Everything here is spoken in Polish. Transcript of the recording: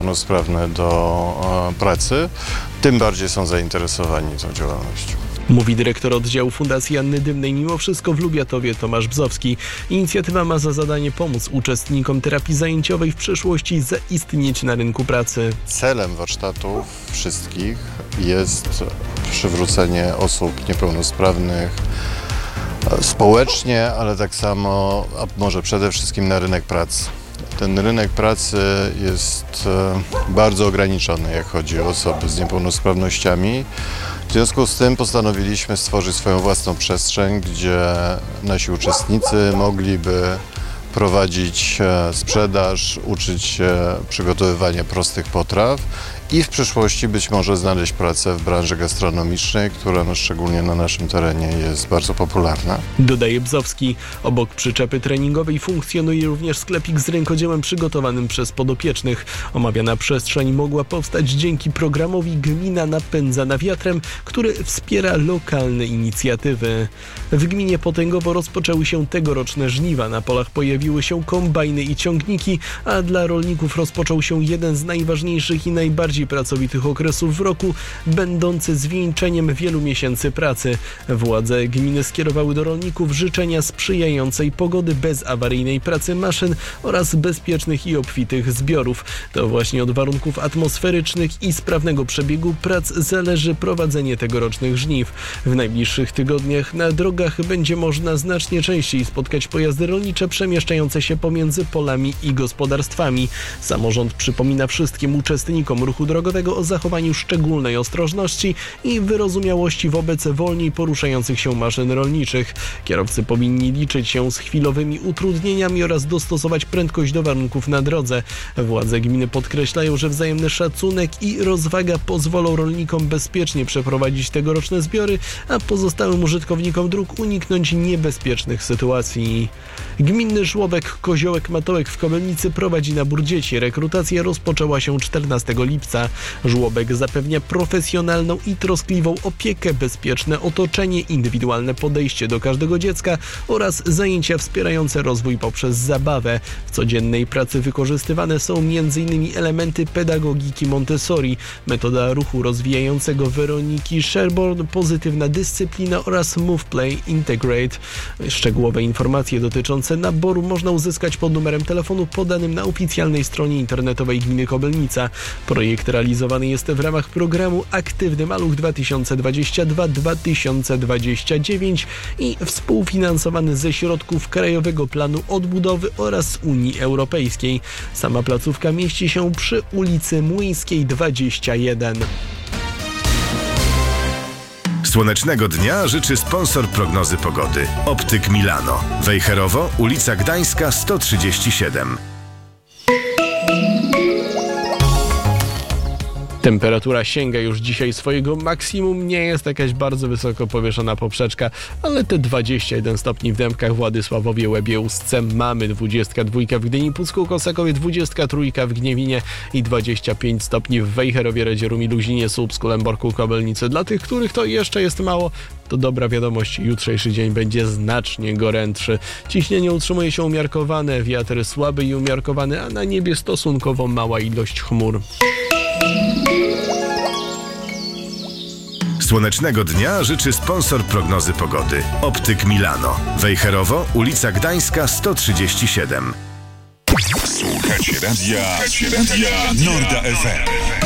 niepełnosprawne do pracy, tym bardziej są zainteresowani tą działalnością. Mówi dyrektor oddziału Fundacji Anny Dymnej Mimo Wszystko w Lubiatowie Tomasz Bzowski. Inicjatywa ma za zadanie pomóc uczestnikom terapii zajęciowej w przyszłości zaistnieć na rynku pracy. Celem warsztatów wszystkich jest przywrócenie osób niepełnosprawnych społecznie, ale tak samo, a może przede wszystkim na rynek pracy. Ten rynek pracy jest bardzo ograniczony, jak chodzi o osoby z niepełnosprawnościami. W związku z tym postanowiliśmy stworzyć swoją własną przestrzeń, gdzie nasi uczestnicy mogliby prowadzić sprzedaż, uczyć się przygotowywania prostych potraw i w przyszłości być może znaleźć pracę w branży gastronomicznej, która szczególnie na naszym terenie jest bardzo popularna. Dodaje Bzowski. Obok przyczepy treningowej funkcjonuje również sklepik z rękodziełem przygotowanym przez podopiecznych. Omawiana przestrzeń mogła powstać dzięki programowi Gmina Napędzana Wiatrem, który wspiera lokalne inicjatywy. W gminie Potęgowo rozpoczęły się tegoroczne żniwa. Na polach pojawiły się kombajny i ciągniki, a dla rolników rozpoczął się jeden z najważniejszych i najbardziej pracowitych okresów w roku, będący zwieńczeniem wielu miesięcy pracy. Władze gminy skierowały do rolników życzenia sprzyjającej pogody, bezawaryjnej pracy maszyn oraz bezpiecznych i obfitych zbiorów. To właśnie od warunków atmosferycznych i sprawnego przebiegu prac zależy prowadzenie tegorocznych żniw. W najbliższych tygodniach na drogach będzie można znacznie częściej spotkać pojazdy rolnicze przemieszczające się pomiędzy polami i gospodarstwami. Samorząd przypomina wszystkim uczestnikom ruchu drogowego o zachowaniu szczególnej ostrożności i wyrozumiałości wobec wolniej poruszających się maszyn rolniczych. Kierowcy powinni liczyć się z chwilowymi utrudnieniami oraz dostosować prędkość do warunków na drodze. Władze gminy podkreślają, że wzajemny szacunek i rozwaga pozwolą rolnikom bezpiecznie przeprowadzić tegoroczne zbiory, a pozostałym użytkownikom dróg uniknąć niebezpiecznych sytuacji. Gminny żłobek Koziołek-Matołek w Kobylnicy prowadzi nabór dzieci. Rekrutacja rozpoczęła się 14 lipca. Żłobek zapewnia profesjonalną i troskliwą opiekę, bezpieczne otoczenie, indywidualne podejście do każdego dziecka oraz zajęcia wspierające rozwój poprzez zabawę. W codziennej pracy wykorzystywane są m.in. elementy pedagogiki Montessori, metoda ruchu rozwijającego Weroniki Sherborne, pozytywna dyscyplina oraz Move Play Integrate. Szczegółowe informacje dotyczące naboru można uzyskać pod numerem telefonu podanym na oficjalnej stronie internetowej Gminy Kobylnica. Projekt realizowany jest w ramach programu Aktywny Maluch 2022-2029 i współfinansowany ze środków Krajowego Planu Odbudowy oraz Unii Europejskiej. Sama placówka mieści się przy ulicy Młyńskiej 21. Słonecznego dnia życzy sponsor prognozy pogody. Optyk Milano. Wejherowo, ulica Gdańska 137. Temperatura sięga już dzisiaj swojego maksimum, nie jest jakaś bardzo wysoko powieszona poprzeczka, ale te 21 stopni w Dębkach, Władysławowie, Łebie, Ustce mamy, 22 w Gdyni, Pucku, Kosakowie, 23 w Gniewinie i 25 stopni w Wejherowie, Radzierumi, Luzinie, Słupsku, Lęborku, Kobylnicy. Dla tych, których to jeszcze jest mało, to dobra wiadomość, jutrzejszy dzień będzie znacznie gorętszy. Ciśnienie utrzymuje się umiarkowane, wiatr słaby i umiarkowany, a na niebie stosunkowo mała ilość chmur. Słonecznego dnia życzy sponsor prognozy pogody. Optyk Milano. Wejherowo, ulica Gdańska 137. Słuchacie radia Norda FM.